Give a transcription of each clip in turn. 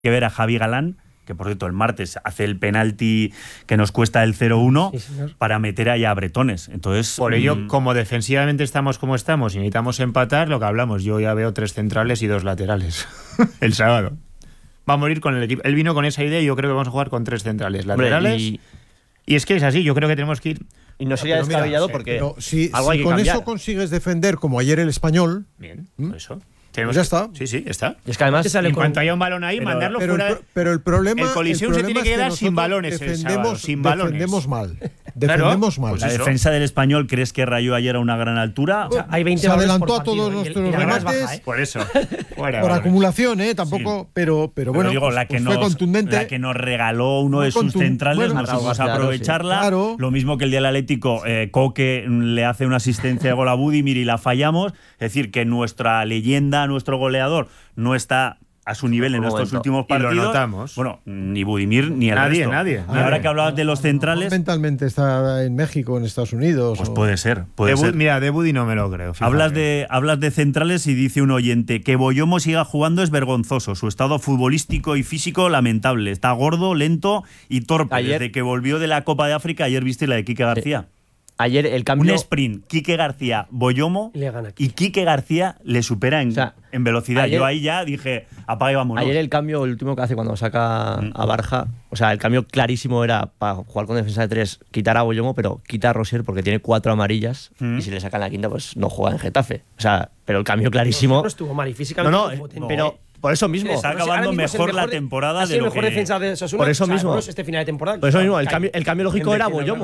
que ver a Javi Galán, que por cierto el martes hace el penalti que nos cuesta el 0-1, para meter ahí a bretones. Entonces, por ello, como defensivamente estamos como estamos y necesitamos empatar, lo que hablamos, yo ya veo 3 centrales y 2 laterales el sábado. Va a morir con el equipo. Él vino con esa idea y yo creo que vamos a jugar con 3 centrales laterales. Y es que es así, yo creo que tenemos que ir. Y no sería descabellado porque algo hay que con cambiar. eso consigues defender como ayer el Español. Bien, eso. Pues ya está. Sí, está. Y es que además, en cuanto haya un balón ahí, mandarlo fuera. Pero el problema. El Coliseum se tiene que quedar sin balones. Defendemos mal. Defendemos mal. Pues la defensa del Español, ¿crees que rayó ayer a una gran altura? O sea, hay 20 se adelantó por a todos nuestros remates. Por eso. Por acumulación, tampoco. Sí. Pero bueno, digo, fue contundente. La que nos regaló uno de sus centrales, nos supimos aprovecharla. Claro. Lo mismo que el día del Atlético, Coque le hace una asistencia de gol a Budimir y la fallamos. Es decir, que nuestra leyenda, nuestro goleador, no está a su nivel en estos últimos partidos. Y lo notamos. Bueno, ni Budimir ni el resto. Nadie. Y ahora que hablabas de los centrales, mentalmente está en México, en Estados Unidos. Pues puede ser. Mira, de Budi no me lo creo. Hablas de centrales y dice un oyente que Boyomo siga jugando es vergonzoso. Su estado futbolístico y físico lamentable. Está gordo, lento y torpe. Desde que volvió de la Copa de África, ayer viste la de Quique García. Ayer el cambio. Un sprint, Quique García, Boyomo, y Quique García le supera en velocidad. Yo ahí ya dije, apaga y vámonos. Ayer el cambio, el último que hace cuando saca a Barja, o sea, el cambio clarísimo era para jugar con defensa de 3, quitar a Boyomo, pero quita a Rosier porque tiene 4 amarillas y si le sacan la quinta, pues no juega en Getafe. O sea, pero el cambio clarísimo. No estuvo mal y físicamente. Pero. Por eso mismo. Está acabando mejor la temporada de lo mejor defensa de Osasuna. Por eso mismo. Este final de temporada. Por eso mismo. El cambio lógico era Boyomo.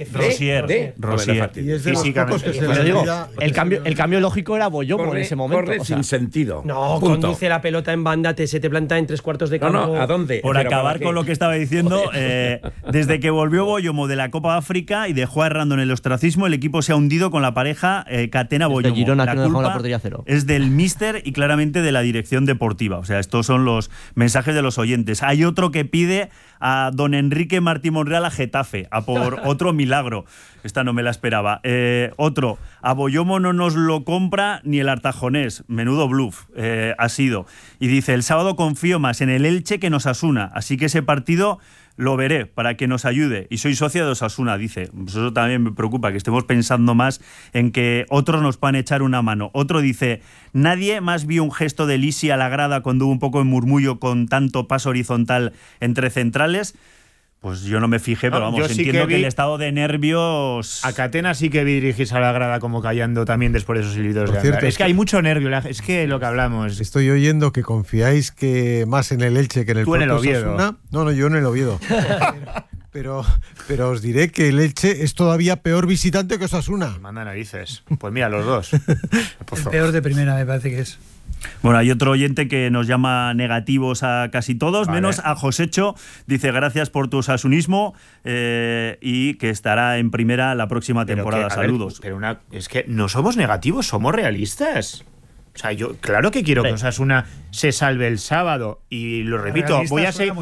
Rosier. Y es de los pocos que se le digo, el cambio lógico era Boyomo en ese momento. Corre sin sentido. No, conduce la pelota en banda, se te planta en 3/4 de campo. No, ¿a dónde? Por acabar con lo que estaba diciendo, desde que volvió Boyomo de la Copa África y dejó a Errando en el ostracismo, el equipo se ha hundido con la pareja Catena-Boyomo. Girona, la que no culpa dejó la portería cero. Es del míster y claramente de la dirección deportiva. O sea, estos son los mensajes de los oyentes. Hay otro que pide a don Enrique Martí Monreal a Getafe, a por otro milagro. Esta no me la esperaba. Otro, a Boyomo no nos lo compra ni el Artajonés. Menudo bluff ha sido. Y dice, el sábado confío más en el Elche que en Osasuna, así que ese partido lo veré para que nos ayude. Y soy socio de Osasuna, dice. Pues eso también me preocupa, que estemos pensando más en que otros nos puedan echar una mano. Otro dice, nadie más vio un gesto de Lisi a la grada cuando hubo un poco de murmullo con tanto paso horizontal entre centrales. Pues yo no me fijé, pero vamos, entiendo que el estado de nervios... A Catena sí que vi dirigirse a la grada como callando también después de esos silbidos de cierto, es que hay mucho nervio, es que lo que hablamos... Estoy oyendo que confiáis que más en el Elche que en el propio Osasuna. No, yo en el Oviedo. Pero os diré que el Elche es todavía peor visitante que Osasuna. Manda narices. Pues mira, los dos. El peor de primera me parece que es. Bueno, hay otro oyente que nos llama negativos a casi todos, menos a Josecho. Dice, gracias por tu osasunismo y que estará en primera la próxima temporada. Saludos. Es que no somos negativos, somos realistas. O sea, yo claro que quiero que Osasuna se salve el sábado y lo repito, voy a seguir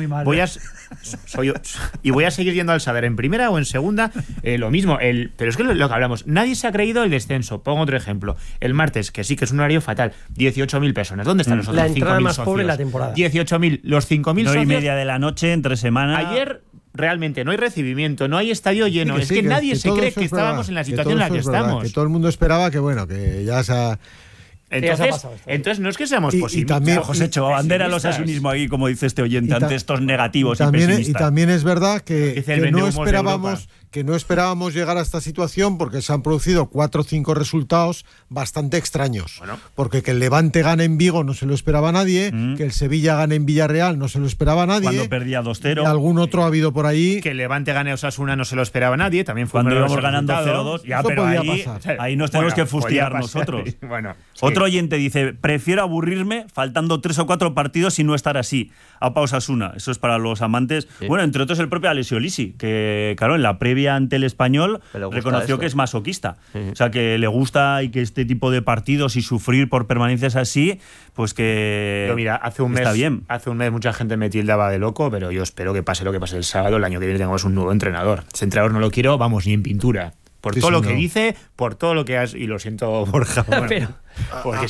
yendo al Sadar en primera o en segunda, lo mismo, pero es que lo que hablamos, nadie se ha creído el descenso. Pongo otro ejemplo, el martes, que sí que es un horario fatal, 18.000 personas. ¿Dónde están los otros 5.000 socios? La entrada más pobre de la temporada. 18.000, los 5.000 socios. 9:30 de la noche, entre semana. Ayer realmente no hay recibimiento, no hay estadio lleno. Sí, es que nadie se cree que estábamos en la situación en la que estamos. Que todo el mundo esperaba que ya se... Entonces no es que seamos posibles. Y también, Josécho, bandera al osasunismo aquí, como dice este oyente, ante estos negativos y pesimistas. Y también es verdad que no esperábamos llegar a esta situación porque se han producido 4 o 5 resultados bastante extraños. Porque que el Levante gane en Vigo no se lo esperaba nadie, que el Sevilla gane en Villarreal no se lo esperaba nadie. Cuando perdía 2-0. Y algún otro ha habido por ahí. Que el Levante gane a Osasuna no se lo esperaba nadie, también fue cuando íbamos ganando 0-2. Ya, pero ahí nos tenemos que fustigar nosotros. Otro oyente dice, prefiero aburrirme faltando 3 o 4 partidos y no estar así. A Osasuna. Eso es para los amantes. Sí. Bueno, entre otros el propio Alessio Lisi, que claro, en la previa ante el Español reconoció que es masoquista. Sí. O sea, que le gusta y que este tipo de partidos y sufrir por permanencias así, pues que pero mira, hace un mes mucha gente me tildaba de loco, pero yo espero que pase lo que pase el sábado, el año que viene tengamos un nuevo entrenador. Ese entrenador no lo quiero, vamos, ni en pintura. Por todo lo que dice, por todo lo que has... Y lo siento, Borja. Bueno, pero, porque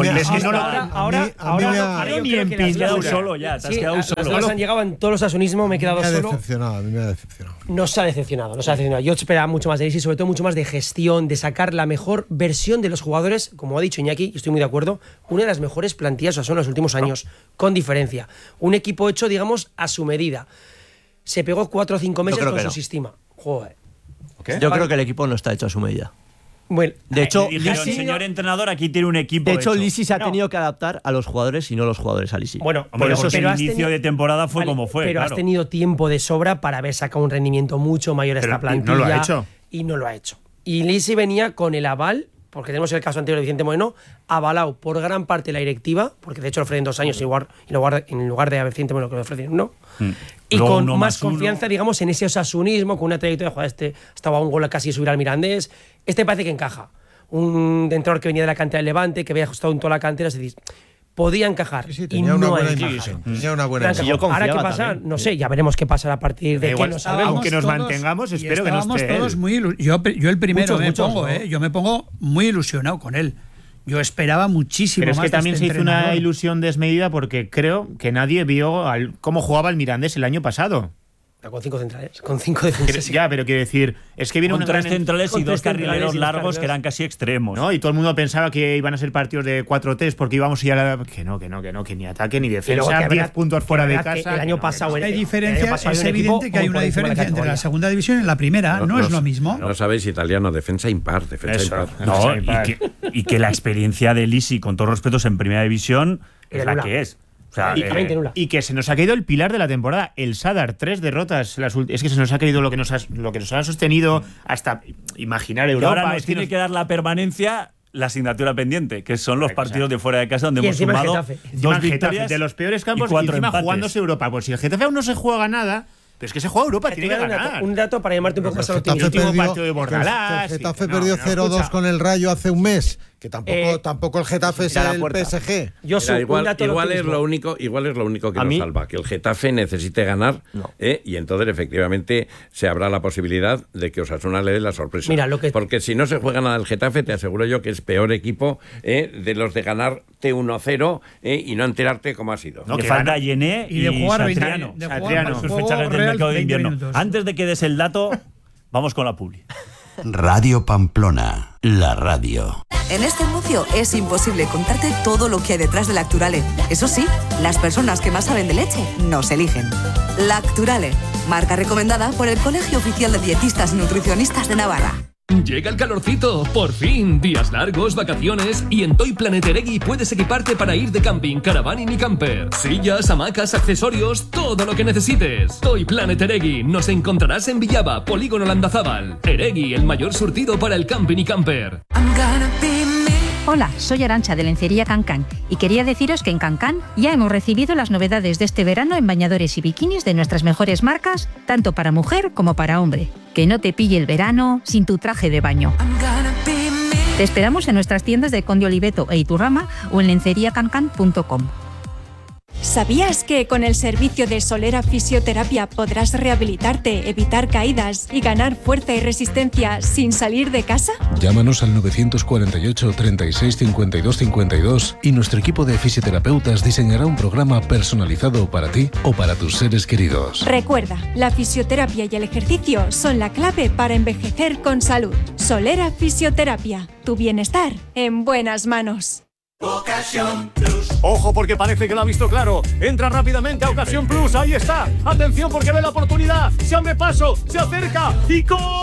ahora ni creo en que las pintura. dos- solo ya, te has Sí, quedado las solo. dos han llegado en todos los asunismos, me he quedado Me ha solo. decepcionado, a mí me ha decepcionado. No se ha decepcionado. Yo esperaba mucho más de Lisi, sobre todo mucho más de gestión, de sacar la mejor versión de los jugadores, como ha dicho Iñaki, y estoy muy de acuerdo, una de las mejores plantillas en los últimos años, con diferencia. Un equipo hecho, digamos, a su medida. Se pegó 4 o 5 meses creo con que su no. sistema. Joder. Yo creo que el equipo no está hecho a su medida. Bueno, De hecho, Dijeron, Lisi, señor entrenador, aquí tiene un equipo de hecho, hecho. Lisi se ha No. tenido que adaptar a los jugadores y no los jugadores a Lisi. bueno, Hombre, pero porque el has inicio tenido- de temporada fue Vale, como fue, pero claro. has tenido tiempo de sobra para haber sacado un rendimiento mucho mayor a Pero, esta ¿y plantilla. no lo ha hecho? Y no lo ha hecho. Y Lisi venía con el aval, porque tenemos el caso anterior de Vicente Moreno, avalado por gran parte de la directiva, porque de hecho lo ofrecen 2 años en lugar de a Vicente Moreno que lo ofrecen 1. Y Luego con uno más más uno. confianza, digamos, en ese osasunismo, con una trayectoria, joder, estaba a un gol casi de subir al Mirandés. Parece que encaja. Un entrenador que venía de la cantera del Levante, que había ajustado en toda la cantera, se dice, podía encajar. Sí, y tenía una no buena ha imagen. encajado. Tenía una buena No ha imagen. yo encajado. Ahora, ¿qué confiaba pasa? también. No sé, ya veremos qué pasará a partir de igual, qué no sabemos. aunque nos mantengamos, espero que no estábamos esté todos él. muy yo el primero Muchos, pongo, ¿no? yo me pongo muy ilusionado con él. Yo esperaba muchísimo Pero es más que de también este se hizo una entrenador. ilusión desmedida porque creo que nadie vio cómo jugaba el Mirandés el año pasado. Con 5 centrales, con 5 defensas. Ya, pero quiero decir, es que viene Con un 3 gran... centrales y con 2 tres centrales carrileros y dos largos carrileros. que eran casi extremos. ¿no? Y todo el mundo pensaba que iban a ser partidos de 4-3 porque íbamos a ir a la... Que no, que ni ataque ni Y luego defensa, que 10 verdad- puntos fuera que de verdad que casa. el año que no, pasado que no. era- Hay el diferencia, año pasado es había un equipo evidente que hay muy una por encima de la diferencia entre la categoría. segunda división y la primera, no es lo mismo. No sabéis italiano, defensa impar, defensa Eso. impar. No, Sí, y que la experiencia de Lisi, con todos respetos, en primera división es Era la nula. que es. O sea, Totalmente nula. Y que se nos ha caído el pilar de la temporada, el Sadar, 3 derrotas. Es que se nos ha caído lo que nos ha sostenido hasta imaginar y Europa. ahora nos Es que tiene nos- que dar la permanencia la asignatura pendiente, que son los partidos de fuera de casa donde Y hemos encima el sumado Getafe. Encima 2 el Getafe, victorias de los peores y campos y 4 encima empates. jugándose Europa. Pues si el Getafe aún no se juega nada, pero es que se juega Europa, Te tiene voy que a dar ganar. un dato para llamarte un poco más al Getafe optimismo. último partido de que Bordalás, el Getafe y que perdió no, 0-2 escucha. con el Rayo hace un mes, que tampoco el Getafe es a la el puerta. PSG. Yo soy Mira, un dato de igual es optimismo. lo único que A nos mí- salva, que el Getafe necesite ganar, No. y entonces efectivamente se habrá la posibilidad de que Osasuna le dé la sorpresa. Mira, lo que- Porque si no se juega nada el Getafe, te aseguro yo que es peor equipo de los de ganarte 1-0 y no enterarte cómo ha sido. No, Le que falta gana- Yené Y de jugar 20 Satriano. de jugar Satriano. al Sus juego fichajes del real mercado de 20 invierno. minutos. Antes de que des el dato, vamos con la publi. Radio Pamplona, la radio. En este anuncio es imposible contarte todo lo que hay detrás de Lacturale. Eso sí, las personas que más saben de leche nos eligen. Lacturale, marca recomendada por el Colegio Oficial de Dietistas y Nutricionistas de Navarra. Llega el calorcito, por fin, días largos, vacaciones y en Toy Planet Eregui puedes equiparte para ir de camping, caravaning y camper. Sillas, hamacas, accesorios, todo lo que necesites. Toy Planet Eregui, nos encontrarás en Villaba, Polígono Landazábal. Eregui, el mayor surtido para el camping y camper. Hola, soy Arantxa de Lencería Cancán y quería deciros que en Cancán ya hemos recibido las novedades de este verano en bañadores y bikinis de nuestras mejores marcas, tanto para mujer como para hombre. Que no te pille el verano sin tu traje de baño. Te esperamos en nuestras tiendas de Conde Oliveto e Iturrama o en lenceriacancan.com. ¿Sabías que con el servicio de Solera Fisioterapia podrás rehabilitarte, evitar caídas y ganar fuerza y resistencia sin salir de casa? Llámanos al 948 36 52 52 y nuestro equipo de fisioterapeutas diseñará un programa personalizado para ti o para tus seres queridos. Recuerda, la fisioterapia y el ejercicio son la clave para envejecer con salud. Solera Fisioterapia, tu bienestar en buenas manos. Ocasión Plus. Ojo porque parece que lo ha visto claro. Entra rápidamente a Ocasión Plus. Ahí está. Atención porque ve la oportunidad. Se abre paso, se acerca y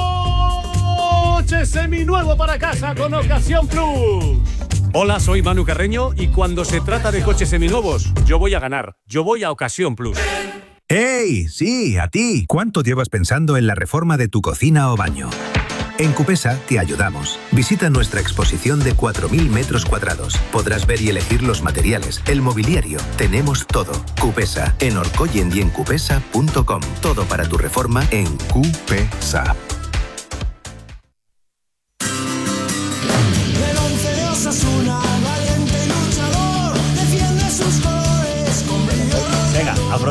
coche seminuevo para casa con Ocasión Plus. Hola, soy Manu Carreño y cuando se trata de coches seminuevos, yo voy a ganar. Yo voy a Ocasión Plus. ¡Hey! Sí, a ti. ¿Cuánto llevas pensando en la reforma de tu cocina o baño? En Cupesa te ayudamos. Visita nuestra exposición de 4.000 metros cuadrados. Podrás ver y elegir los materiales, el mobiliario. Tenemos todo. Cupesa, en Orcoyen y en cupesa.com. Todo para tu reforma en Cupesa. El once de Osasuna, valiente luchador, defiende sus colores con brillo. Venga,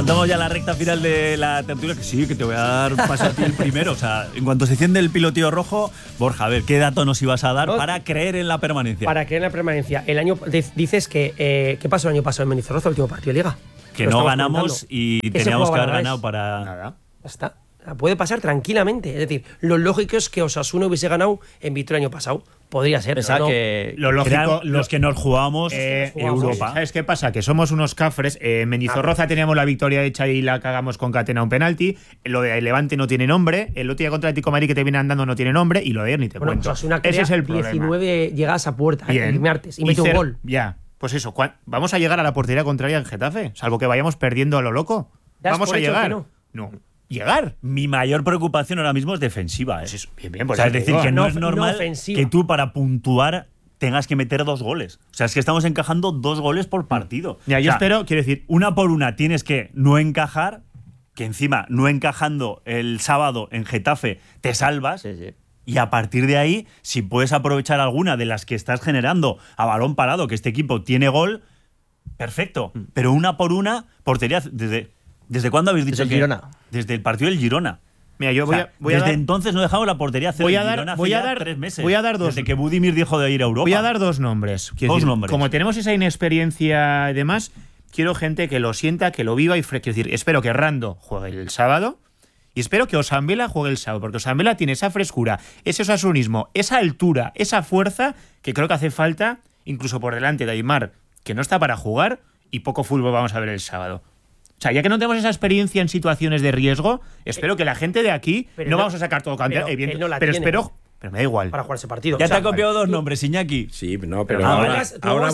afrontamos ya la recta final de la tertulia, que sí, que te voy a dar paso a ti el primero. O sea, en cuanto se enciende el pilotillo rojo, Borja, a ver, ¿qué dato nos ibas a dar para creer en la permanencia? Para creer en la permanencia. Dices que ¿qué pasó el año pasado en Mendizorroza, el último partido de Liga? Que no ganamos y teníamos que haber ganado para... Nada. Ya está. Puede pasar tranquilamente. Es decir, lo lógico es que Osasuna hubiese ganado en Vitoria el año pasado. Podría ser, Pensaba pero no. que lo lógico, los que nos jugábamos Europa. ¿Sabes qué pasa? Que somos unos cafres. En Mendizorroza teníamos la victoria hecha y la cagamos con Catena un penalti. Lo de Levante no tiene nombre. El otro día contra el Atlético de Madrid que te viene andando no tiene nombre. Y lo de ayer ni te cuento. Osasuna Ese es el problema. 19 llegadas a puerta el martes y mete un gol. Ya, pues eso. ¿Vamos a llegar a la portería contraria en Getafe? Salvo que vayamos perdiendo a lo loco. ¿Vamos a llegar? No. Llegar. Mi mayor preocupación ahora mismo es defensiva. Pues bien, pues o sea, es decir, que no es normal ofensiva. que tú para puntuar tengas que meter 2 goles. O sea, es que estamos encajando 2 goles por partido. Ya, yo espero, quiero decir, una por una tienes que no encajar, que encima no encajando el sábado en Getafe te salvas. Sí. Y a partir de ahí, si puedes aprovechar alguna de las que estás generando a balón parado, que este equipo tiene gol, perfecto. Pero una por una, portería ¿Desde cuándo habéis dicho Desde el Girona? Desde el partido del Girona. Mira, yo desde entonces no dejamos la portería cero. Voy a dar 3 meses. Voy a dar 2. Desde que Budimir dijo de ir a Europa. Voy a dar 2 nombres. Como tenemos esa inexperiencia y demás, quiero gente que lo sienta, que lo viva y quiero decir, espero que Rando juegue el sábado y espero que Osambela juegue el sábado, porque Osambela tiene esa frescura, ese osasunismo, esa altura, esa fuerza que creo que hace falta, incluso por delante de Aimar, que no está para jugar, y poco fútbol vamos a ver el sábado. O sea, ya que no tenemos esa experiencia en situaciones de riesgo, espero que la gente de aquí no vamos a sacar todo cantidad, pero espero, pero me da igual. Para jugar ese partido. Ya te ha copiado 2 nombres, Iñaki. Sí, no, pero ahora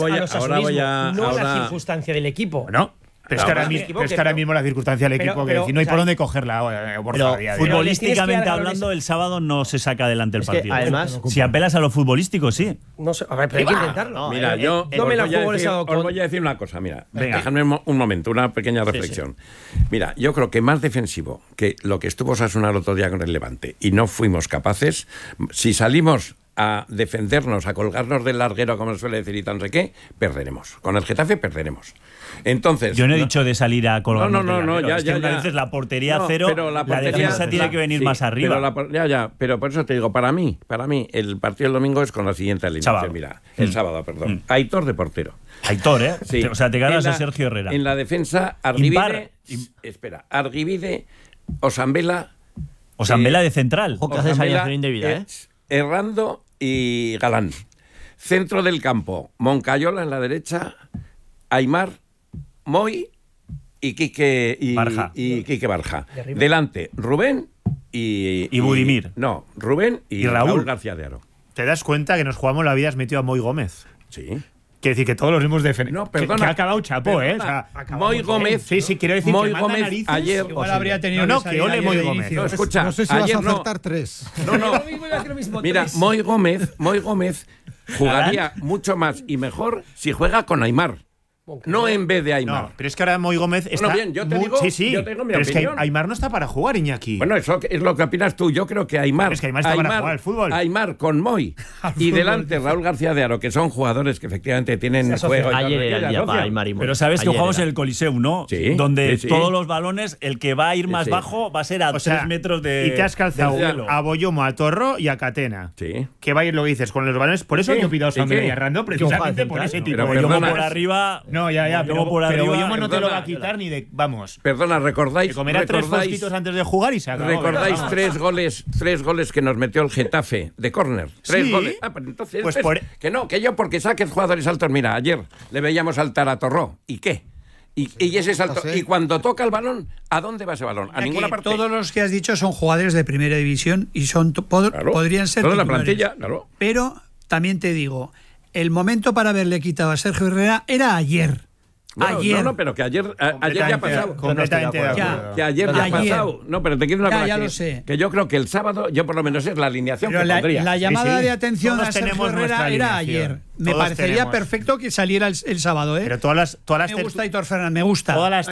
voy a no la circunstancia del equipo. No. Pero es que ahora mismo la circunstancia del equipo, que no hay por dónde cogerla. Futbolísticamente hablando, el sábado no se saca adelante el partido. Además, si apelas a lo futbolístico, sí. No sé, a ver, pero hay que intentarlo. Mira, yo os voy a decir una cosa. Mira, dejadme un momento, una pequeña reflexión. Sí. Mira, yo creo que más defensivo que lo que estuvo Osasuna el otro día con el Levante y no fuimos capaces, si salimos a defendernos, a colgarnos del larguero, como se suele decir, y tan sé qué, perderemos. Con el Getafe perderemos. Entonces, yo no he dicho de salir a colgarnos del larguero. Ya, es que una vez es la portería cero, pero la defensa tiene que venir más arriba. Pero por eso te digo, para mí, el partido del domingo es con la siguiente alineación. Mira, el sábado, perdón. Aitor de portero. Aitor, ¿eh? Sí. O sea, te ganas a Sergio Herrera. En la defensa, Argivide, Osambela. Osambela de central. ¿Qué haces alineación indebida, Errando y Galán. Centro del campo, Moncayola en la derecha, Aimar, Moy y Quique Barja. Delante, Rubén y Budimir. No, Rubén y Raúl García de Aro. ¿Te das cuenta que nos jugamos la vida? Has metido a Moy Gómez. Sí. Quiere decir que todos los hemos defendido. No, perdona. Que ha acabado chapó, ¿eh? O sea, Moy Gómez. Sí, quiero decir Moy que Gómez narices, ayer. Igual habría tenido. No, que ole Moy Gómez. No, escucha. No sé si vas a acertar 3. No. Mira, Moy Gómez jugaría mucho más y mejor si juega con Aimar. No en vez de Aimar. No, pero es que ahora Moy Gómez está. Bueno, bien, yo te digo. Sí. Yo tengo mi pero opinión. Es que Aimar no está para jugar, Iñaki. Bueno, eso es lo que opinas tú. Yo creo que Aimar. Es que Aimar está para jugar al fútbol. Aimar con Moy. Y delante Raúl García de Aro, que son jugadores que efectivamente tienen juego. Ayer era el día para Aimar y Moy. Pero sabes que jugamos en el Coliseum, ¿no? Sí. Donde todos los balones, el que va a ir más bajo va a ser a 3 metros de. Y te has calzado a Boyomo, a Torro y a Catena. Sí. Que va a ir lo que dices con los balones. Por eso yo pido a Osambela y a Rando, precisamente por ese tipo. Boyomo por arriba. No, ya. Pero Boyomo no te lo va a quitar ni de. Vamos. Perdona, ¿recordáis? Que comerá 3 fosquitos antes de jugar y se acabó. ¿Recordáis 3 goles que nos metió el Getafe de córner? 3 goles. Pero entonces. Pues que yo porque saques jugadores altos. Mira, ayer le veíamos saltar a Torró. ¿Y qué? Y ese salto. Y cuando toca el balón, ¿a dónde va ese balón? A ninguna parte. Todos los que has dicho son jugadores de primera división y podrían ser toda la titulares. plantilla, claro. Pero también te digo, el momento para haberle quitado a Sergio Herrera era ayer. No, pero que ayer ya ha pasado. Completamente de acuerdo. Que ayer ya ha pasado. No, pero te quiero una cosa. Ya lo sé. Que yo creo que el sábado, yo por lo menos es la alineación pero que pondría. La llamada de atención todos a Sergio Herrera era ayer. Me parecería perfecto que saliera el sábado, ¿eh? Pero todas las me gusta Aitor Fernández, me gusta. Todas las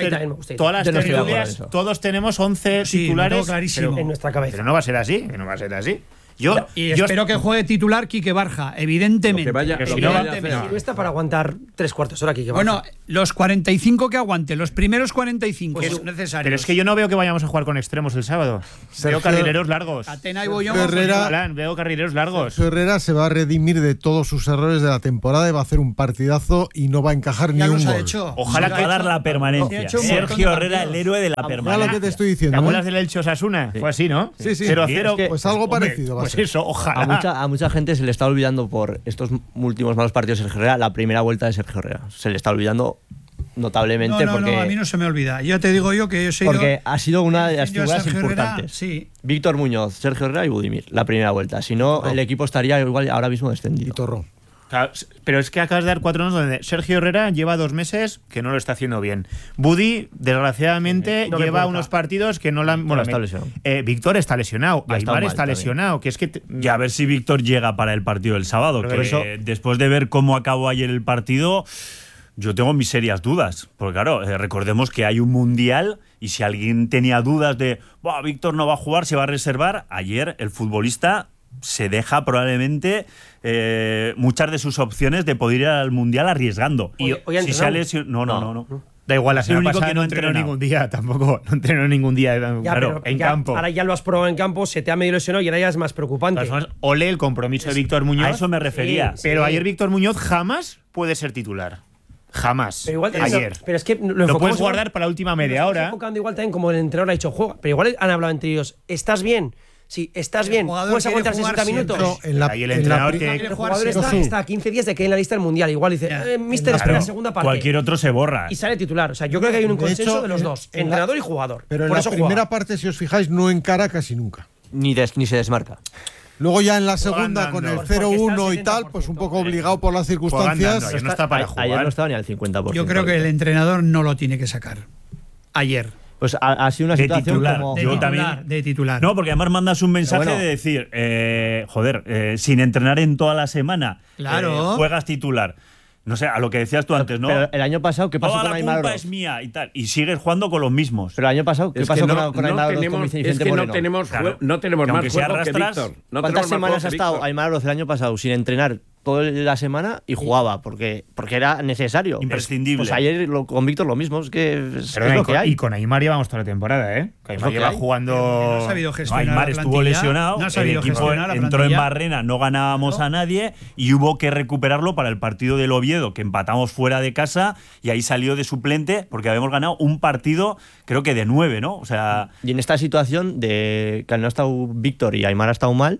tertulias, todos tenemos 11 titulares clarísimo. En nuestra cabeza. Pero no va a ser así, Y espero que juegue titular Quique Barja, evidentemente. Si no está para aguantar 3/4 hora Quique Barja. Bueno, los 45 que aguante, los primeros 45 pues son necesarios. Pero es que yo no veo que vayamos a jugar con extremos el sábado. Veo carrileros largos. Atena y Bollón. Veo carrileros largos. Herrera se va a redimir de todos sus errores de la temporada y va a hacer un partidazo y no va a encajar ni un gol. Ojalá que va a dar la permanencia. Sergio Herrera, el héroe de la permanencia. Lo que te estoy diciendo. ¿Te acuerdas del Elche Osasuna? Fue así, ¿no? Sí. 0-0. Pues algo parecido. Pues eso, ojalá. A mucha gente se le está olvidando por estos últimos malos partidos de Sergio Herrera la primera vuelta de Sergio Herrera. Se le está olvidando notablemente porque... No, a mí no se me olvida. Yo te digo yo que yo sé... Porque ha sido una de las figuras importantes. Sí. Víctor Muñoz, Sergio Herrera y Budimir, la primera vuelta. Si no, el equipo estaría igual ahora mismo descendido. Y Torró. Pero es que acabas de dar 4 años donde Sergio Herrera lleva 2 meses que no lo está haciendo bien. Budi, desgraciadamente, lleva unos partidos que no la han... Bueno, está lesionado. Víctor está lesionado. Aymar está lesionado. Que es que y a ver si Víctor llega para el partido del sábado. Que después de ver cómo acabó ayer el partido, yo tengo mis serias dudas. Porque claro, recordemos que hay un mundial y si alguien tenía dudas de Víctor no va a jugar, se va a reservar, ayer el futbolista se deja probablemente muchas de sus opciones de poder ir al mundial arriesgando. Hoy si se ha lesionado, no. Da igual, la semana pasada que no entrenó ningún día tampoco. No entrenó ningún día en campo. Ahora ya lo has probado en campo, se te ha medio lesionado y ahora ya es más preocupante. Ole el compromiso de Víctor Muñoz. A eso me refería. Pero ayer Víctor Muñoz jamás puede ser titular. Jamás. Pero igual ayer. Pero es que lo puedes guardar para la última media hora. Enfocando igual también como el entrenador ha dicho juega. Pero igual han hablado entre ellos. ¿Estás bien? Sí, estás bien. ¿Puedes aguantar 60 minutos? El entrenador el jugador está a 15 días de que en la lista del mundial. Igual dice, mister, espera la segunda parte. Cualquier otro se borra. Y sale titular. O sea, yo creo que hay un consenso de los dos, entrenador y jugador. Pero en la primera parte, si os fijáis, no encara casi nunca. Ni se desmarca. Luego ya en la segunda, con el 0-1 y tal, pues un poco obligado por las circunstancias. Ayer no está para jugar. Ayer no estaba ni al 50%. Yo creo que el entrenador no lo tiene que sacar. Ayer. Pues ha sido una situación titular. como... De titular. No, porque además mandas un mensaje de decir, sin entrenar en toda la semana, juegas titular. No sé, a lo que decías tú antes, ¿no? Pero el año pasado, ¿qué pasó con Aymar? Toda la culpa es mía y tal. Y sigues jugando con los mismos. Pero el año pasado, ¿qué pasó con Aymar Oroz, con Vicente Moreno? No tenemos más juego que Víctor. ¿Cuántas semanas ha estado Aymar Oroz el año pasado sin entrenar toda la semana y jugaba? Porque era necesario. Imprescindible. Pues ayer con Víctor lo mismo, es lo que hay. Y con Aymar llevamos toda la temporada, ¿eh? Que Aymar lleva jugando... No ha sabido gestionar Aymar estuvo lesionado, el equipo entró en barrena, no ganábamos a nadie y hubo que recuperarlo para el partido del Oviedo, que empatamos fuera de casa y ahí salió de suplente porque habíamos ganado un partido, creo que de 9, ¿no? O sea... Y en esta situación de que no ha estado Víctor y Aymar ha estado mal,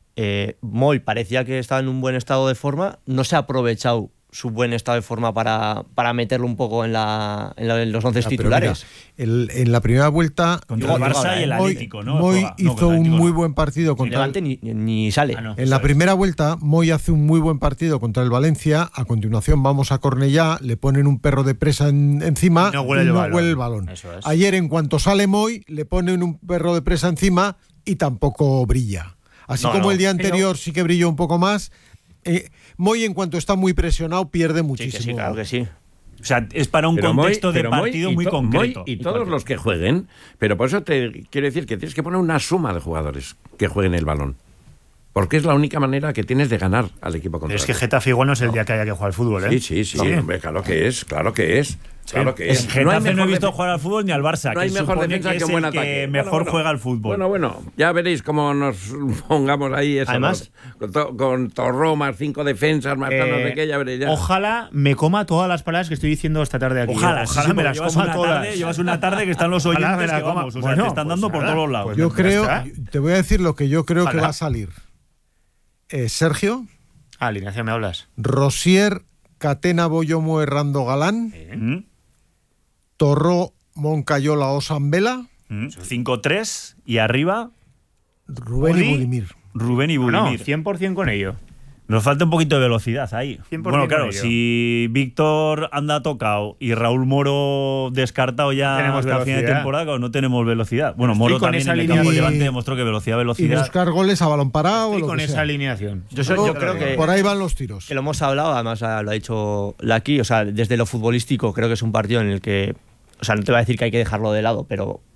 Moy parecía que estaba en un buen estado de forma, no se ha aprovechado su buen estado de forma para meterlo un poco en los 11 titulares. Mira, en la primera vuelta contra el Barça y el Atlético, ¿no? Moy hizo un muy buen partido contra el ni sale. En la primera vuelta Moy hace un muy buen partido contra el Valencia, a continuación vamos a Cornellá, le ponen un perro de presa encima y no huele el balón. Ayer en cuanto sale Moy le ponen un perro de presa encima y tampoco brilla. Así como el día anterior sí que brilló un poco más. Moy, en cuanto está muy presionado, pierde muchísimo. Sí, claro que sí. O sea, es para un contexto de partido muy concreto. Y todos los que jueguen, pero por eso te quiero decir que tienes que poner una suma de jugadores que jueguen el balón. Porque es la única manera que tienes de ganar al equipo contrario. Es que Getafe igual no es el día que haya que jugar al fútbol, ¿eh? Sí, hombre, claro que es. Claro que es. Getafe no he visto jugar al fútbol ni al Barça. No hay mejor defensa que un buen ataque. Que mejor juega al fútbol. Bueno, ya veréis cómo nos pongamos ahí. Además, con Torró más 5 defensas, más no sé qué, ya veréis. Ojalá me coma todas las palabras que estoy diciendo esta tarde aquí. Ojalá me las coma todas. Llevas una tarde que están los oyentes que vamos, o sea, te están dando por todos los lados. Yo creo, te voy a decir lo que yo creo que va a salir. Sergio. Alineación me hablas. Rosier, Catena, Boyomo, Errando, Galán. Torró, Moncayola, Osambela. 5-3 y arriba Rubén y Budimir. Rubén y Budimir. No, 100% con ello. Nos falta un poquito de velocidad ahí. Bueno, claro, si Víctor anda tocado y Raúl Moro descartado ya hasta el fin de temporada, no tenemos velocidad. Bueno, Moro también en el campo de Levante demostró que velocidad. Y buscar goles a balón parado. Estoy con esa alineación. Yo creo que por ahí van los tiros. Que lo hemos hablado, además lo ha dicho Laki, o sea, desde lo futbolístico creo que es un partido en el que, o sea, no te voy a decir que hay que dejarlo de lado, pero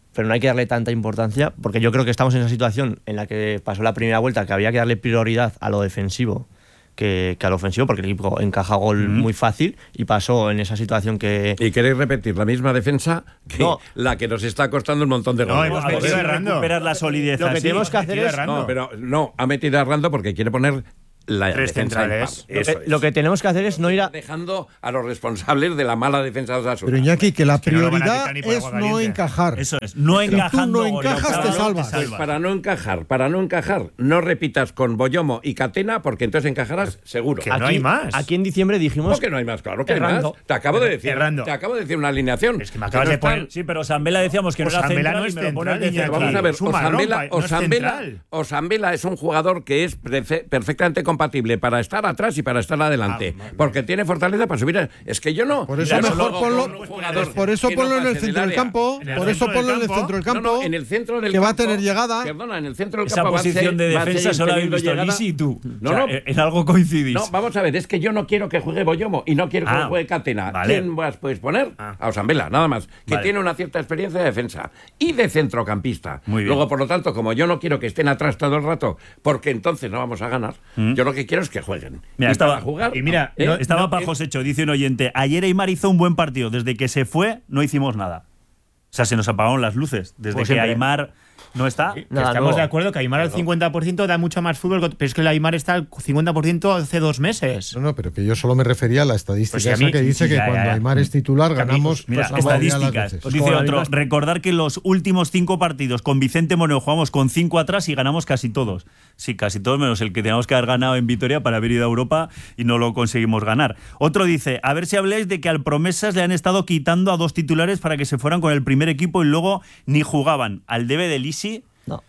pero no hay que darle tanta importancia, porque yo creo que estamos en esa situación en la que pasó la primera vuelta, que había que darle prioridad a lo defensivo que al ofensivo, porque el equipo encaja gol muy fácil, y pasó en esa situación que... ¿Y queréis repetir la misma defensa que la que nos está costando un montón de goles? No, hemos metido a Rando. Recuperar la solidez. Lo que tenemos que hacer es... No, pero no, ha metido a Rando porque quiere poner la tres defensa centrales. Lo que tenemos que hacer es no ir a... dejando a los responsables de la mala defensa de Osasuna. Pero Iñaki, que la que no lo van a prioridad quitar ni por es agua no caliente. encajar. Eso es, no Si tú encajando. no encajas, te salvas. Pues para no encajar, no repitas con Boyomo y Catena, porque entonces encajarás seguro. Que no hay más. Aquí en diciembre dijimos... ¿Cómo que no hay más? Claro que hay más. Errando. Te acabo de decir. Errando. Te acabo de decir una alineación. Es que me acabas no de están- poner... Sí, pero Sambela decíamos que no era Osambela central no y es me lo pones central, de Vamos a ver, Es un marrón, no es central. Osambela es un jugador que es perfectamente compatible para estar atrás y para estar adelante, porque tiene fortaleza para subir. Es que yo no. Por eso Mira, mejor luego ponlo, con un jugador por eso que no ponlo en el pase del centro del área. campo. En el Por eso centro del ponlo en el campo. centro del No, campo. no, en el centro del que va a campo, tener llegada. Perdona, en el centro del Esa campo posición de va a defensa seguir solo habéis teniendo visto llegada. Lisi y tú. No, O sea, no. en algo coincidís. No, vamos a ver, es que yo no quiero que juegue Boyomo y no quiero que juegue Catena. vale. ¿Quién vas puedes poner? A Osambela, nada más. Que Vale. tiene una cierta experiencia de defensa y de centrocampista. Muy bien. Luego, por lo tanto, como yo no quiero que estén atrás todo el rato, porque entonces no vamos a ganar, yo lo que quiero es que jueguen. Mira, Y estaba- para jugar. y mira, ¿eh? no- Estaba para Josécho, dice un oyente. Ayer Aimar hizo un buen partido. Desde que se fue, no hicimos nada. O sea, se nos apagaron las luces. Desde Pues que siempre. Aimar no está. Nada, Estamos no. de acuerdo que Aimar al 50% da mucho más fútbol, pero es que el Aimar está al 50% hace 2 meses. No, pero que yo solo me refería a la estadística Pues sí, a esa mí- que dice sí, que ya, cuando ya. Aimar es titular Que a mí, ganamos mira, pues, la mayoría de las estadísticas. veces. Dice como la otro, misma- recordar que los últimos 5 partidos con Vicente Moreno jugamos con 5 atrás y ganamos casi todos. Sí, casi todos, menos el que teníamos que haber ganado en Vitoria para haber ido a Europa y no lo conseguimos ganar. Otro dice, a ver si habláis de que al Promesas le han estado quitando a 2 titulares para que se fueran con el primer equipo y luego ni jugaban. Al debe de Lisi, No.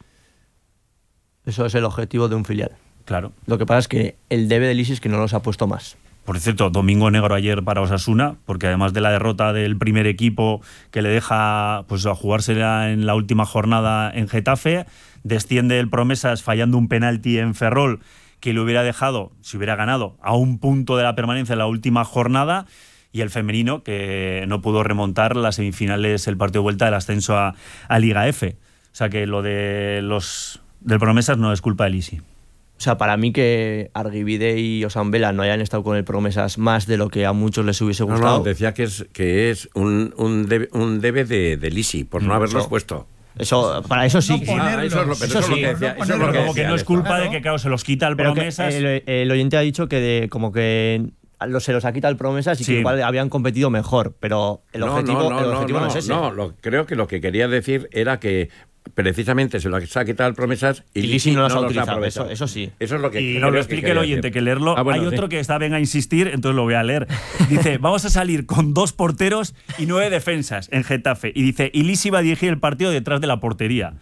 Eso es el objetivo de un filial. claro. Lo que pasa es que el debe de Lisi es que no los ha puesto más. Por cierto, domingo negro ayer para Osasuna, porque además de la derrota del primer equipo que le deja pues a jugársela en la última jornada en Getafe, desciende el Promesas fallando un penalti en Ferrol que le hubiera dejado, si hubiera ganado, a un punto de la permanencia en la última jornada, y el femenino que no pudo remontar las semifinales, el partido de vuelta del ascenso a Liga F. O sea que lo de los del Promesas no es culpa de Lisi. O sea, para mí que Argibide y Osambela no hayan estado con el Promesas más de lo que a muchos les hubiese No, gustado. no, decía que es un debe de Lisi, por no haberlos eso. puesto. Eso, para eso sí. No ponerlos. eso es lo, pero eso es lo sí. que decía. No Eso es lo Pero que como que decía no es esto. culpa Claro. de que, claro, se los quita el Pero que Promesas. el oyente ha dicho que como que se los ha quitado el Promesas y Sí. que igual habían competido mejor, pero el objetivo no es ese. No, creo que lo que quería decir era que precisamente se lo ha quitado el Promesas y Lisi no los ha los utilizado, aprovechado. eso sí. Eso es lo que Y creo no lo que explique quería el oyente, decir. que leerlo. Ah, bueno, Hay sí. otro que está, venga a insistir, entonces lo voy a leer. Dice, vamos a salir con 2 porteros y 9 defensas en Getafe. Y dice, y Lisi va a dirigir el partido detrás de la portería.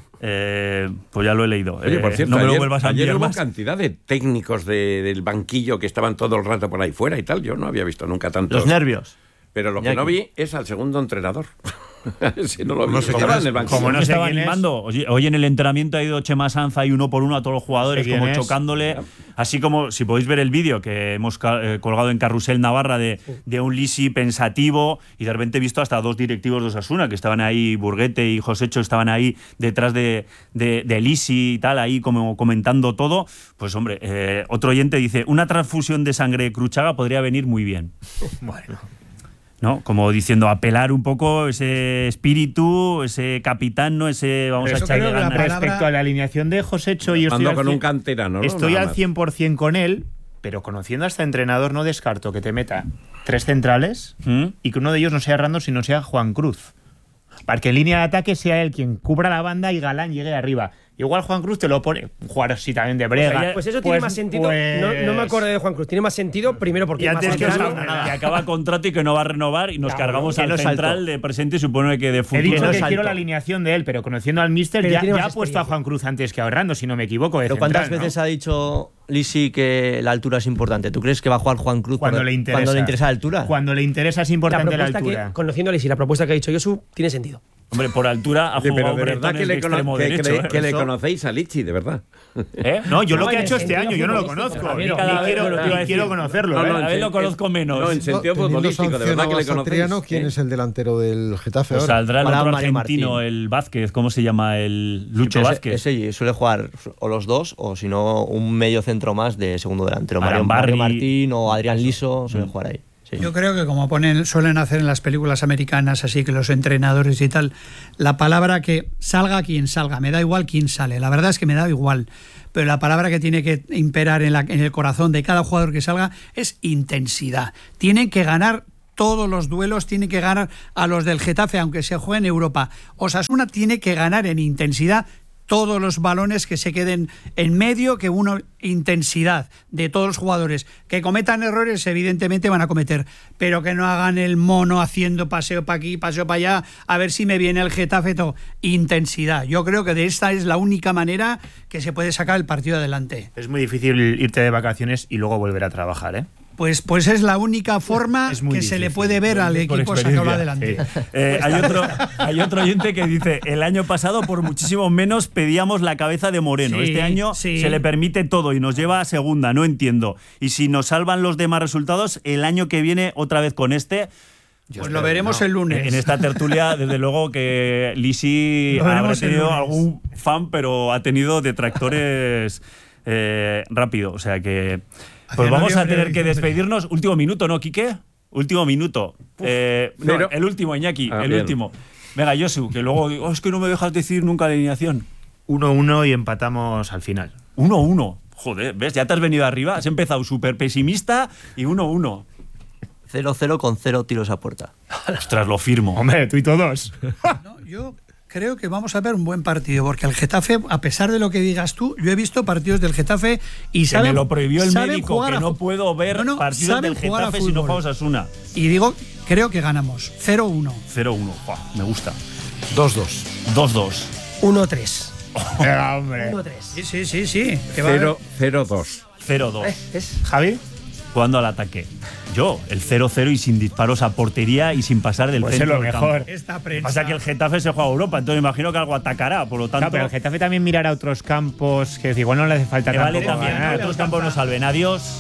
Pues ya lo he leído. Oye, por cierto, no me lo ayer, vuelvas a ayer enviar hubo más. cantidad de técnicos del banquillo que estaban todo el rato por ahí fuera y tal. Yo no había visto nunca tantos. Los nervios. Pero lo que Iñaki. no vi es al segundo entrenador. Si no lo vi, No sé estaba quién es. en el banquillo. Como no No sé estaba quién es. animando. Hoy en el entrenamiento ha ido Chema Sanza y 1 por 1 a todos los jugadores, No sé quién como es. chocándole. Así como, si podéis ver el vídeo que hemos colgado en Carrusel Navarra de un Lisi pensativo, y de repente he visto hasta 2 directivos de Osasuna que estaban ahí, Burguete y Josécho estaban ahí detrás de Lisi y tal, ahí como comentando todo. Pues hombre, otro oyente dice, una transfusión de sangre de Cruchaga podría venir muy bien. Bueno. ¿No? Como diciendo, apelar un poco ese espíritu, ese capitán, ¿no? Ese vamos Pero a eso echarle creo que ganas. respecto a la alineación de Josécho, yo estoy Ando al con 100 un canterano, ¿no? Estoy Nada al más. 100% con él, pero conociendo a este entrenador no descarto que te meta 3 centrales y que uno de ellos no sea Rando, sino sea Juan Cruz. Para que en línea de ataque sea él quien cubra la banda y Galán llegue arriba. Igual Juan Cruz te lo pone, un jugador así también de brega. Pues eso tiene más sentido. No me acuerdo de Juan Cruz. Tiene más sentido, primero porque Y es antes más que veterano. Que acaba contrato y que no va a renovar y nos cargamos que al no es central alto. de presente y supone que de He futuro. dicho no que es quiero alto. la alineación de él, pero conociendo al míster Pero ya tiene ha más puesto a experiencia. Juan Cruz antes que a Rando, si no me equivoco. Pero ¿cuántas veces ha dicho Lisi que la altura es importante? ¿Tú crees que va a jugar Juan Cruz Cuando le interesa. cuando le interesa la altura? Cuando le interesa es La importante la propuesta altura. que, conociendo a Lisi, la propuesta que ha dicho Josu tiene sentido. Hombre, por altura ha jugado pero de verdad que le conocéis a Lichi, de verdad. No, yo lo que ha hecho este año, yo no lo conozco. Quiero conocerlo. A ver, lo conozco menos. No, en sentido futbolístico, de verdad que le conocéis. ¿Quién es el delantero del Getafe ahora? Saldrá el otro argentino, el Vázquez, ¿cómo se llama? El Lucho Vázquez. Ese suele jugar o los dos, o si no, un medio centro más de segundo delantero. Mario Martín o Adrián Liso suelen jugar ahí. Sí. Yo creo que como suelen hacer en las películas americanas, así que los entrenadores y tal, la palabra que salga quien salga, me da igual quién sale, la verdad es que me da igual, pero la palabra que tiene que imperar en el corazón de cada jugador que salga es intensidad. Tienen que ganar todos los duelos, tiene que ganar a los del Getafe, aunque se juegue en Europa. Osasuna tiene que ganar en intensidad todos los balones que se queden en medio, que intensidad de todos los jugadores. Que cometan errores, evidentemente van a cometer, pero que no hagan el mono haciendo paseo para aquí, paseo para allá, a ver si me viene el Getafe, todo. Intensidad. Yo creo que de esta es la única manera que se puede sacar el partido adelante. Es muy difícil irte de vacaciones y luego volver a trabajar, ¿eh? Pues es la única forma que difícil. Se le puede ver al equipo sacarlo adelante. Hay otro oyente que dice: el año pasado por muchísimo menos pedíamos la cabeza de Moreno. Este año se le permite todo y nos lleva a segunda, no entiendo. Y si nos salvan los demás resultados, el año que viene otra vez con pues lo veremos el lunes. En esta tertulia, desde luego que Lisi habrá tenido algún fan, pero ha tenido detractores rápido. O sea que... Pues vamos a tener que despedirnos. Último minuto, ¿no, Quique? Último minuto. El último, Iñaki, el último. Venga, Josu, que luego es que no me dejas decir nunca la alineación. 1-1 y empatamos al final. 1-1. Joder, ¿ves? Ya te has venido arriba. Has empezado súper pesimista y 1-1. 0-0 con 0 tiros a puerta. Ostras, lo firmo. Hombre, tú y todos. No, yo creo que vamos a ver un buen partido, porque el Getafe, a pesar de lo que digas tú, yo he visto partidos del Getafe y saben. Que me lo prohibió el médico, que no puedo ver partidos del Getafe si no juega Osasuna. Y digo, creo que ganamos. 0-1. 0-1, me gusta. 2-2. 2-2. 1-3. Venga, hombre. 1-3. Sí. 0-2. 0-2. ¿Javi? Jugando al ataque. Yo, el 0-0 y sin disparos a portería y sin pasar del centro. Es lo mejor. Pasa que el Getafe se juega a Europa, entonces me imagino que algo atacará, por lo tanto. Claro, pero el Getafe también mirará a otros campos que igual no le hace falta que vale también ganar. Otros campos no salven. Adiós.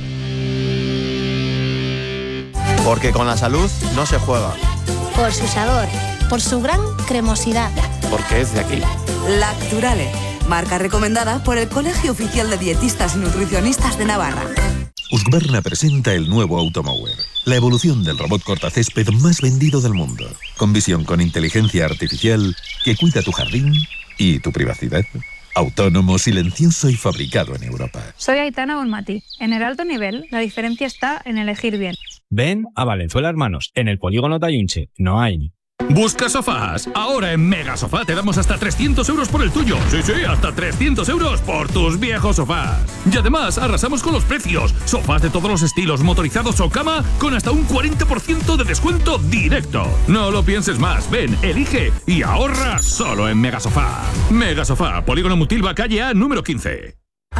Porque con la salud no se juega. Por su sabor, por su gran cremosidad. Porque es de aquí. Lacturale, marca recomendada por el Colegio Oficial de Dietistas y Nutricionistas de Navarra. Husqvarna presenta el nuevo Automower, la evolución del robot cortacésped más vendido del mundo, con visión con inteligencia artificial que cuida tu jardín y tu privacidad. Autónomo, silencioso y fabricado en Europa. Soy Aitana Bonmatí. En el alto nivel, la diferencia está en elegir bien. Ven a Valenzuela Hermanos, en el polígono Tayunche. No hay. ¿Buscas sofás? Ahora en Mega Sofá te damos hasta 300 euros por el tuyo. Sí, hasta 300 euros por tus viejos sofás. Y además arrasamos con los precios. Sofás de todos los estilos, motorizados o cama, con hasta un 40% de descuento directo. No lo pienses más. Ven, elige y ahorra solo en Mega Sofá. Mega Sofá, Polígono Mutilva, calle A, número 15.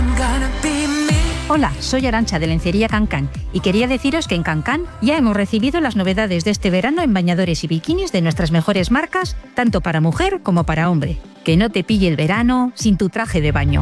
Hola, soy Arantxa de Lencería Cancán y quería deciros que en Cancán ya hemos recibido las novedades de este verano en bañadores y bikinis de nuestras mejores marcas, tanto para mujer como para hombre. Que no te pille el verano sin tu traje de baño.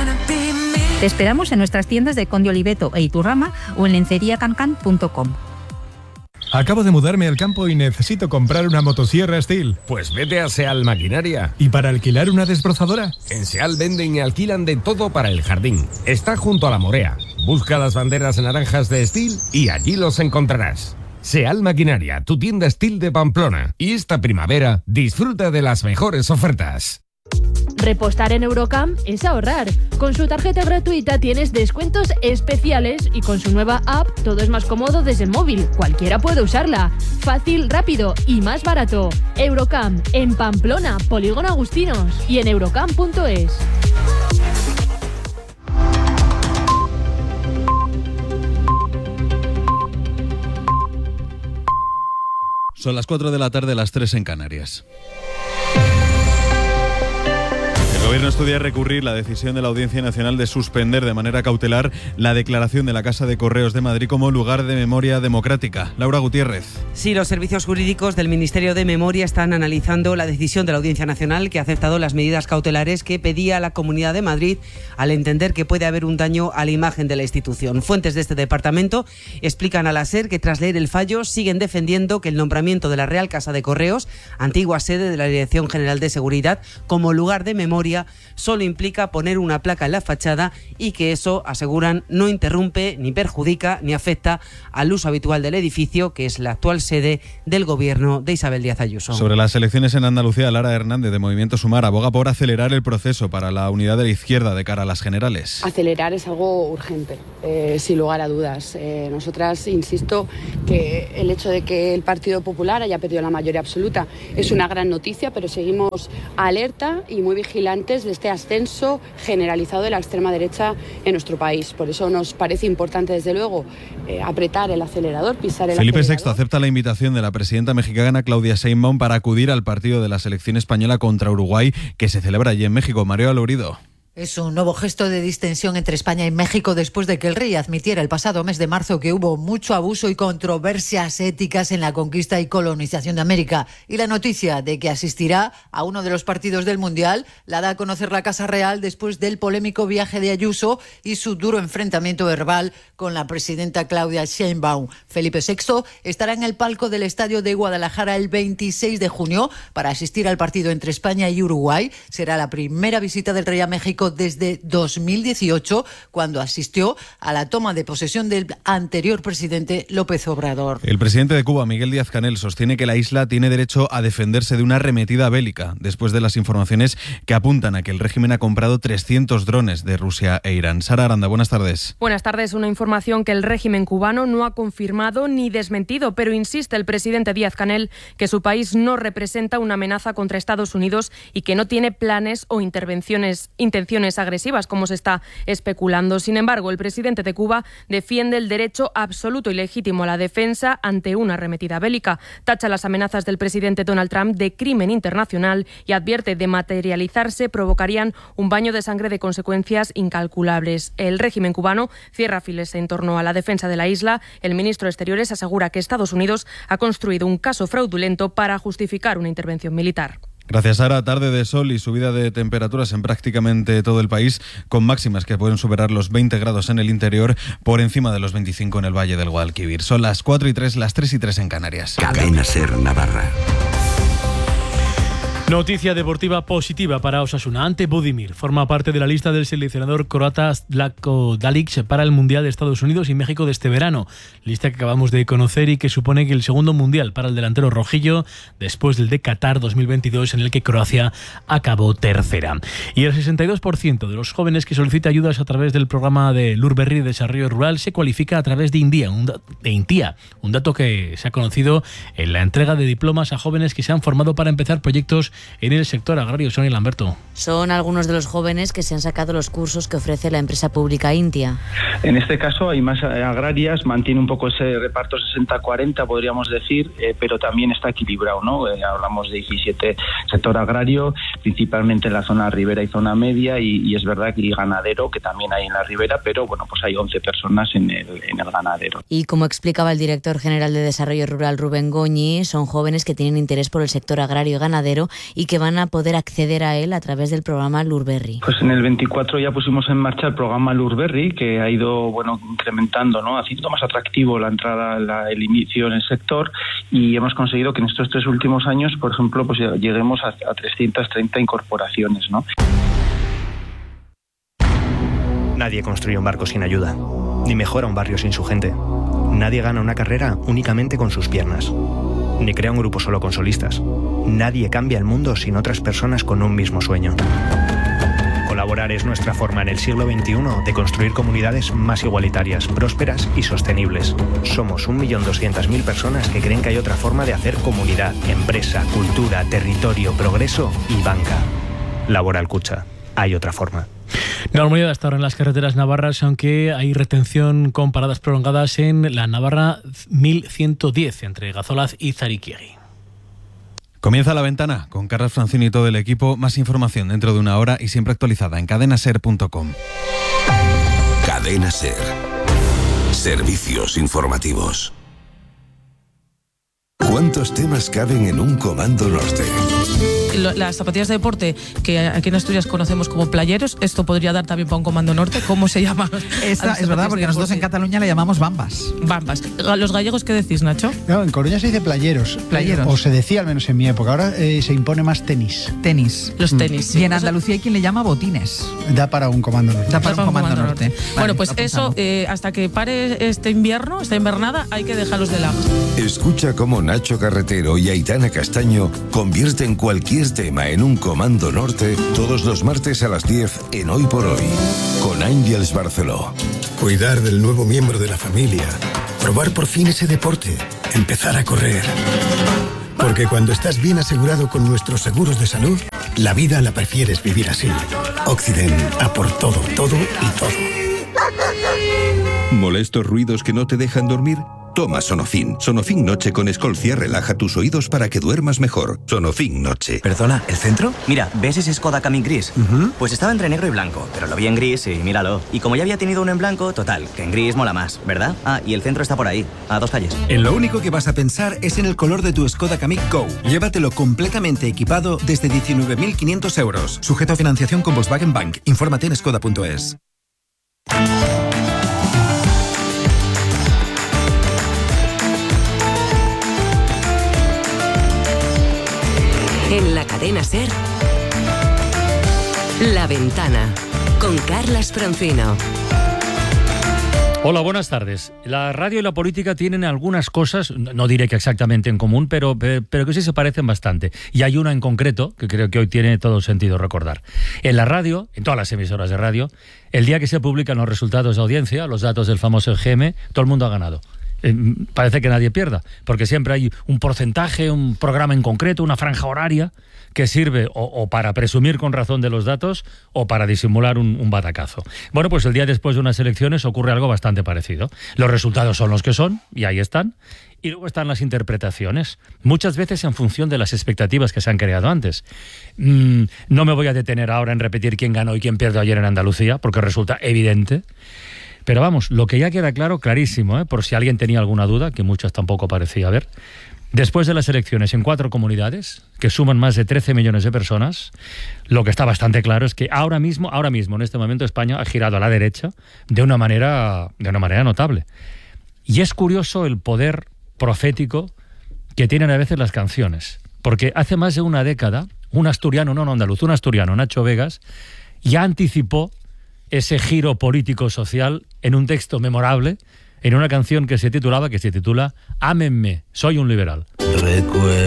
Te esperamos en nuestras tiendas de Conde Oliveto e Iturrama o en lenceriacancán.com. Acabo de mudarme al campo y necesito comprar una motosierra Steel. Pues vete a Seal Maquinaria. ¿Y para alquilar una desbrozadora? En Seal venden y alquilan de todo para el jardín. Está junto a la Morea. Busca las banderas naranjas de Steel y allí los encontrarás. Seal Maquinaria, tu tienda Steel de Pamplona. Y esta primavera disfruta de las mejores ofertas. Repostar en Eurocamp es ahorrar. Con su tarjeta gratuita tienes descuentos especiales y con su nueva app todo es más cómodo desde el móvil. Cualquiera puede usarla. Fácil, rápido y más barato. Eurocamp en Pamplona, Polígono Agustinos y en eurocamp.es. Son las 4 de la tarde, las 3 en Canarias. Gobierno estudia recurrir la decisión de la Audiencia Nacional de suspender de manera cautelar la declaración de la Casa de Correos de Madrid como lugar de memoria democrática. Laura Gutiérrez. Sí, los servicios jurídicos del Ministerio de Memoria están analizando la decisión de la Audiencia Nacional, que ha aceptado las medidas cautelares que pedía la Comunidad de Madrid al entender que puede haber un daño a la imagen de la institución. Fuentes de este departamento explican a la SER que tras leer el fallo siguen defendiendo que el nombramiento de la Real Casa de Correos, antigua sede de la Dirección General de Seguridad, como lugar de memoria solo implica poner una placa en la fachada y que eso, aseguran, no interrumpe, ni perjudica, ni afecta al uso habitual del edificio, que es la actual sede del gobierno de Isabel Díaz Ayuso. Sobre las elecciones en Andalucía, Lara Hernández, de Movimiento Sumar, aboga por acelerar el proceso para la unidad de la izquierda de cara a las generales. Acelerar es algo urgente, sin lugar a dudas. Nosotras, insisto, que el hecho de que el Partido Popular haya perdido la mayoría absoluta es una gran noticia, pero seguimos alerta y muy vigilantes de este ascenso generalizado de la extrema derecha en nuestro país. Por eso nos parece importante, desde luego, apretar el acelerador, pisar el Felipe acelerador. VI acepta la invitación de la presidenta mexicana Claudia Sheinbaum para acudir al partido de la selección española contra Uruguay, que se celebra allí en México. Mario Lourido. Es un nuevo gesto de distensión entre España y México después de que el rey admitiera el pasado mes de marzo que hubo mucho abuso y controversias éticas en la conquista y colonización de América. Y la noticia de que asistirá a uno de los partidos del Mundial la da a conocer la Casa Real después del polémico viaje de Ayuso y su duro enfrentamiento verbal con la presidenta Claudia Sheinbaum. Felipe VI estará en el palco del Estadio de Guadalajara el 26 de junio para asistir al partido entre España y Uruguay. Será la primera visita del rey a México desde 2018, cuando asistió a la toma de posesión del anterior presidente López Obrador. El presidente de Cuba, Miguel Díaz-Canel, sostiene que la isla tiene derecho a defenderse de una arremetida bélica, después de las informaciones que apuntan a que el régimen ha comprado 300 drones de Rusia e Irán. Sara Aranda, buenas tardes. Buenas tardes. Una información que el régimen cubano no ha confirmado ni desmentido, pero insiste el presidente Díaz-Canel que su país no representa una amenaza contra Estados Unidos y que no tiene planes o intenciones agresivas, como se está especulando. Sin embargo, el presidente de Cuba defiende el derecho absoluto y legítimo a la defensa ante una arremetida bélica. Tacha las amenazas del presidente Donald Trump de crimen internacional y advierte de materializarse provocarían un baño de sangre de consecuencias incalculables. El régimen cubano cierra filas en torno a la defensa de la isla. El ministro de Exteriores asegura que Estados Unidos ha construido un caso fraudulento para justificar una intervención militar. Gracias, Sara. Tarde de sol y subida de temperaturas en prácticamente todo el país, con máximas que pueden superar los 20 grados en el interior, por encima de los 25 en el Valle del Guadalquivir. Son las 4:03, las 3:03 en Canarias. Cadena SER Navarra. Noticia deportiva positiva para Osasuna. Ante Budimir, forma parte de la lista del seleccionador croata Zlatko Dalic para el Mundial de Estados Unidos y México de este verano. Lista que acabamos de conocer y que supone que el segundo Mundial para el delantero rojillo, después del de Qatar 2022, en el que Croacia acabó tercera. Y el 62% de los jóvenes que solicita ayudas a través del programa de Lurberri de Desarrollo Rural se cualifica a través de Intia, un dato que se ha conocido en la entrega de diplomas a jóvenes que se han formado para empezar proyectos en el sector agrario. Sonia Lamberto. Son algunos de los jóvenes que se han sacado los cursos que ofrece la empresa pública Intia. En este caso hay más agrarias, mantiene un poco ese reparto 60-40, podríamos decir, pero también está equilibrado, ¿no? Hablamos de 17 sector agrario, principalmente en la zona ribera y zona media, y es verdad que hay ganadero, que también hay en la ribera, pero bueno, pues hay 11 personas en el ganadero. Y como explicaba el director general de Desarrollo Rural, Rubén Goñi, son jóvenes que tienen interés por el sector agrario y ganadero y que van a poder acceder a él a través del programa Lurberri. Pues en el 24 ya pusimos en marcha el programa Lurberri, que ha ido incrementando, ¿no? Haciendo más atractivo la entrada, el inicio en el sector, y hemos conseguido que en estos 3 últimos años, por ejemplo, pues lleguemos a 330 incorporaciones, ¿no? Nadie construye un barco sin ayuda, ni mejora un barrio sin su gente. Nadie gana una carrera únicamente con sus piernas, ni crea un grupo solo con solistas. Nadie cambia el mundo sin otras personas con un mismo sueño. Colaborar es nuestra forma en el siglo XXI de construir comunidades más igualitarias, prósperas y sostenibles. Somos 1.200.000 personas que creen que hay otra forma de hacer comunidad, empresa, cultura, territorio, progreso y banca. Laboral Kutxa. Hay otra forma. Normalidad hasta ahora en las carreteras navarras, aunque hay retención con paradas prolongadas en la Navarra 1110 entre Gazolaz y Zariquiegui. Comienza La Ventana con Carlos Francini y todo el equipo. Más información dentro de una hora y siempre actualizada en cadenaser.com. Cadena Ser. Servicios informativos. ¿Cuántos temas caben en un Comando Norte? Las zapatillas de deporte, que aquí en Asturias conocemos como playeros, esto podría dar también para un Comando Norte. ¿Cómo se llama? Esta es verdad, porque nosotros en Cataluña le llamamos bambas. Bambas. ¿Los gallegos qué decís, Nacho? No, en Coruña se dice playeros. Playeros. O se decía, al menos en mi época. Ahora se impone más tenis. Tenis. Los tenis, sí. Y en Andalucía hay quien le llama botines. Da para un Comando Norte. Da para un Comando Norte. Vale, bueno, pues eso, hasta que pare este invierno, esta invernada, hay que dejarlos de lado. Escucha cómo Nacho Carretero y Aitana Castaño convierten cualquier tema en un Comando Norte todos los martes a las 10 en Hoy por Hoy, con Ángels Barceló. Cuidar del nuevo miembro de la familia, probar por fin ese deporte, empezar a correr. Porque cuando estás bien asegurado con nuestros seguros de salud, la vida la prefieres vivir así. Occident, a por todo, todo y todo. ¿Molestos ruidos que no te dejan dormir? Toma Sonofin. Sonofin Noche con Escolcia relaja tus oídos para que duermas mejor. Sonofin Noche. ¿Perdona, el centro? Mira, ¿ves ese Skoda Kamiq gris? Pues estaba entre negro y blanco, pero lo vi en gris y míralo. Y como ya había tenido uno en blanco, total, que en gris mola más, ¿verdad? Ah, y el centro está por ahí, a 2 calles. En lo único que vas a pensar es en el color de tu Skoda Kamiq Go. Llévatelo completamente equipado desde 19.500 euros. Sujeto a financiación con Volkswagen Bank. Infórmate en skoda.es. En la cadena Ser, La Ventana, con Carlos Francino. Hola, buenas tardes. La radio y la política tienen algunas cosas, no diré que exactamente en común, pero que sí se parecen bastante. Y hay una en concreto que creo que hoy tiene todo sentido recordar. En la radio, en todas las emisoras de radio, el día que se publican los resultados de audiencia, los datos del famoso EGM, todo el mundo ha ganado. Parece que nadie pierda, porque siempre hay un porcentaje, un programa en concreto, una franja horaria que sirve o para presumir con razón de los datos o para disimular un batacazo. Bueno, pues el día después de unas elecciones ocurre algo bastante parecido. Los resultados son los que son, y ahí están. Y luego están las interpretaciones, muchas veces en función de las expectativas que se han creado antes. No me voy a detener ahora en repetir quién ganó y quién perdió ayer en Andalucía, porque resulta evidente. Pero vamos, lo que ya queda claro, clarísimo, por si alguien tenía alguna duda, que muchas tampoco parecía haber, después de las elecciones en 4 comunidades, que suman más de 13 millones de personas, lo que está bastante claro es que ahora mismo, en este momento, España ha girado a la derecha de una manera notable. Y es curioso el poder profético que tienen a veces las canciones, porque hace más de una década, un asturiano, Nacho Vegas, ya anticipó ese giro político-social en un texto memorable, en una canción que se titula Ámenme, soy un liberal. Recuerdo